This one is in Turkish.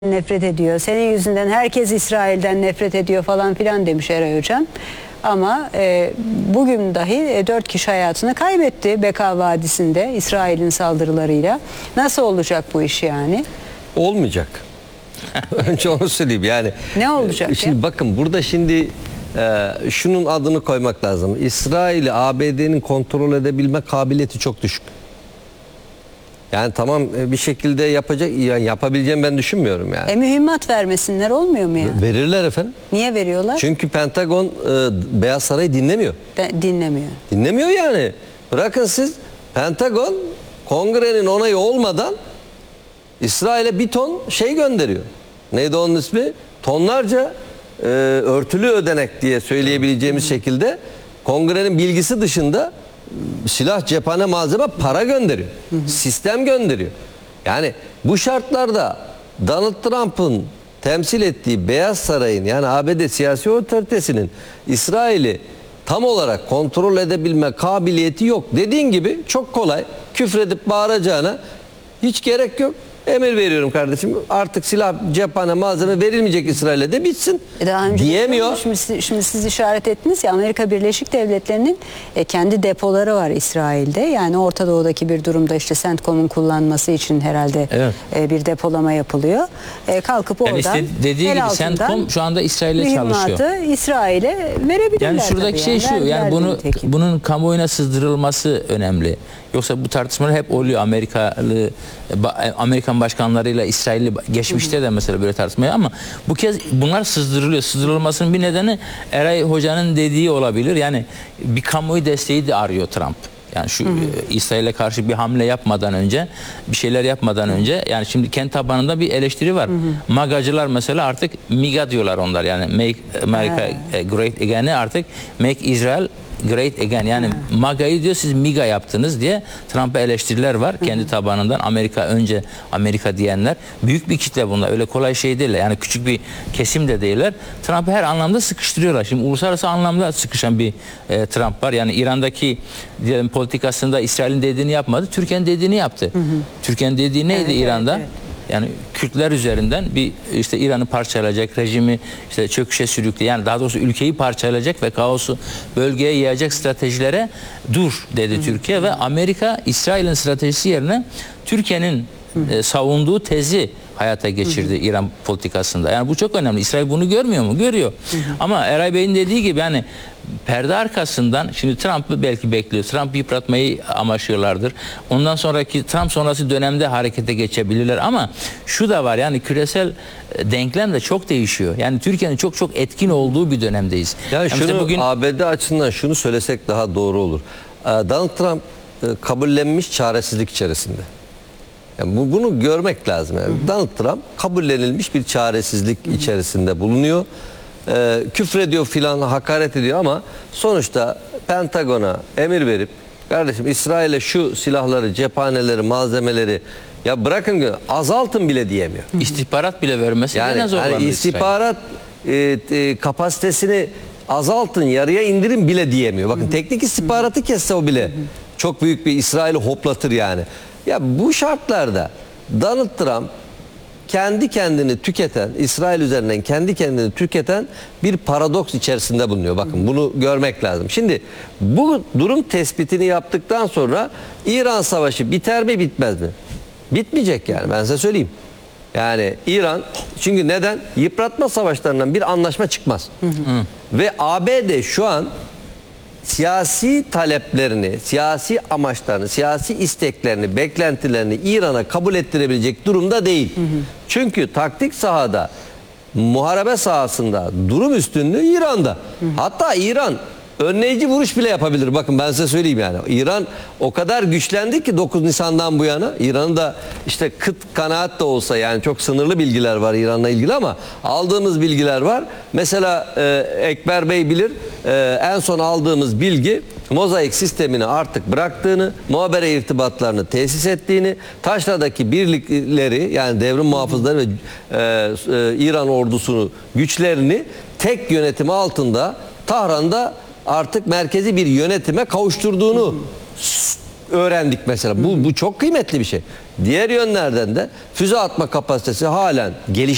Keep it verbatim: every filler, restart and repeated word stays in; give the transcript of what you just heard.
nefret ediyor. Senin yüzünden herkes İsrail'den nefret ediyor falan filan demiş Eray Hocam. Ama e, bugün dahi e, dört kişi hayatını kaybetti Beka Vadisi'nde İsrail'in saldırılarıyla. Nasıl olacak bu iş yani? Olmayacak. Önce onu söyleyeyim yani. Ne olacak? Şimdi ya? Bakın burada şimdi e, şunun adını koymak lazım. İsrail'i A B D'nin kontrol edebilme kabiliyeti çok düşük. Yani tamam bir şekilde yapacak, yani yapabileceğimi ben düşünmüyorum yani. E mühimmat vermesinler olmuyor mu ya? Verirler efendim. Niye veriyorlar? Çünkü Pentagon e, Beyaz Saray'ı dinlemiyor. De, dinlemiyor. Dinlemiyor yani. Bırakın siz, Pentagon Kongre'nin onayı olmadan İsrail'e bir ton şey gönderiyor. Neydi onun ismi? Tonlarca e, örtülü ödenek diye söyleyebileceğimiz şekilde Kongre'nin bilgisi dışında silah, cephane, malzeme, para gönderiyor. Hı hı. Sistem gönderiyor. Yani bu şartlarda Donald Trump'ın temsil ettiği Beyaz Saray'ın, yani A B D siyasi otoritesinin İsrail'i tam olarak kontrol edebilme kabiliyeti yok. Dediğin gibi çok kolay küfredip bağıracağına hiç gerek yok. Emir veriyorum kardeşim, artık silah, cephane, malzeme verilmeyecek İsrail'e de bitsin e daha önce diyemiyor. Şimdi, şimdi siz işaret ettiniz ya, Amerika Birleşik Devletleri'nin e, kendi depoları var İsrail'de. Yani Orta Doğu'daki bir durumda işte CENTCOM'un kullanması için herhalde evet. e, bir depolama yapılıyor. E, kalkıp yani oradan işte dediği gibi CENTCOM şu anda İsrail'e çalışıyor. İsrail'e verebilirler. Yani şuradaki tabii şey yani. şu, yani Verdiler bunu tekin. bunun kamuoyuna sızdırılması önemli. Yoksa bu tartışmalar hep oluyor. Amerikalı Amerikan başkanlarıyla İsrailli geçmişte de mesela böyle tartışmaya, ama bu kez bunlar sızdırılıyor. Sızdırılmasının bir nedeni Eray Hoca'nın dediği olabilir. Yani bir kamuoyu desteği de arıyor Trump. Yani şu İsrail'e karşı bir hamle yapmadan önce, bir şeyler yapmadan hı hı. önce, yani şimdi kendi tabanında bir eleştiri var. Hı hı. MAGA'cılar mesela artık MIGA diyorlar onlar, yani Make America ha. Great Again'i artık Make Israel Great Again, yani ha. MAGA'yı diyor siz MIGA yaptınız diye Trump'a eleştiriler var. Hı hı. Kendi tabanından Amerika önce Amerika diyenler. Büyük bir kitle bunlar. Öyle kolay şey değiller. Yani küçük bir kesim de değiller. Trump'ı her anlamda sıkıştırıyorlar. Şimdi uluslararası anlamda sıkışan bir e, Trump var. Yani İran'daki diyelim politikasında İsrail'in dediğini yapmadı. Türkiye'nin dediğini yaptı. Hı hı. Türkiye'nin dediği neydi evet, İran'da? Evet, evet. Yani Kürtler üzerinden bir işte İran'ı parçalayacak, rejimi işte çöküşe sürükle, yani daha doğrusu ülkeyi parçalayacak ve kaosu bölgeye yayacak stratejilere dur dedi hı. Türkiye ve Amerika İsrail'in stratejisi yerine Türkiye'nin e, savunduğu tezi hayata geçirdi hı hı. İran politikasında. Yani bu çok önemli. İsrail bunu görmüyor mu? Görüyor. Hı hı. Ama Eray Bey'in dediği gibi yani perde arkasından şimdi Trump'ı belki bekliyor. Trump'ı yıpratmayı amaçlıyorlardır. Ondan sonraki Trump sonrası dönemde harekete geçebilirler, ama şu da var, yani küresel denklem de çok değişiyor. Yani Türkiye'nin çok çok etkin olduğu bir dönemdeyiz. Yani, yani şunu bugün A B D açısından şunu söylesek daha doğru olur. Donald Trump kabullenmiş çaresizlik içerisinde. Yani bu, bunu görmek lazım. Yani. Hı hı. Donald Trump kabullenilmiş bir çaresizlik hı hı. içerisinde bulunuyor. Ee, küfrediyor filan, hakaret ediyor, ama sonuçta Pentagon'a emir verip kardeşim İsrail'e şu silahları, cephaneleri, malzemeleri ya bırakın azaltın bile diyemiyor. İstihbarat bile vermesi yani, yani istihbarat e, e, kapasitesini azaltın, yarıya indirin bile diyemiyor. Bakın hı hı. teknik istihbaratı kesse o bile hı hı. çok büyük bir İsrail'i hoplatır yani. Ya bu şartlarda Donald Trump kendi kendini tüketen, İsrail üzerinden kendi kendini tüketen bir paradoks içerisinde bulunuyor. Bakın bunu görmek lazım. Şimdi bu durum tespitini yaptıktan sonra İran savaşı biter mi bitmez mi? Bitmeyecek yani, ben size söyleyeyim. Yani İran, çünkü neden? Yıpratma savaşlarından bir anlaşma çıkmaz. Hı hı. Ve A B D şu an siyasi taleplerini, siyasi amaçlarını, siyasi isteklerini, beklentilerini İran'a kabul ettirebilecek durumda değil. Hı hı. Çünkü taktik sahada, muharebe sahasında durum üstünlüğü İran'da. Hı hı. Hatta İran önleyici vuruş bile yapabilir. Bakın ben size söyleyeyim yani. İran o kadar güçlendi ki dokuz Nisan'dan bu yana. İran'ın da işte kıt kanaat da olsa, yani çok sınırlı bilgiler var İran'la ilgili, ama aldığımız bilgiler var. Mesela e, Ekber Bey bilir, e, en son aldığımız bilgi Mozaik sistemini artık bıraktığını, muhabere irtibatlarını tesis ettiğini, Taşra'daki birlikleri, yani devrim muhafızları ve e, e, İran ordusunu, güçlerini tek yönetimi altında Tahran'da artık merkezi bir yönetime kavuşturduğunu öğrendik mesela. Bu, bu çok kıymetli bir şey. Diğer yönlerden de füze atma kapasitesi halen gelişmekte.